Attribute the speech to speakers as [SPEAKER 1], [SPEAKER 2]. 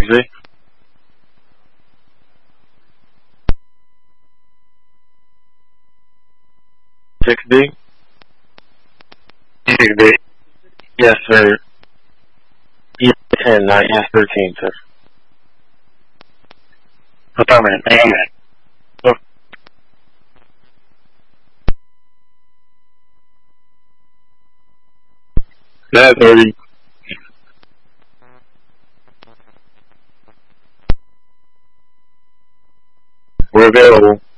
[SPEAKER 1] 6B. 6B? 6B. Yes, sir. Yes, 10, not yes, 13, sir. Affirmative. Amen. Oh. That 30. We're available.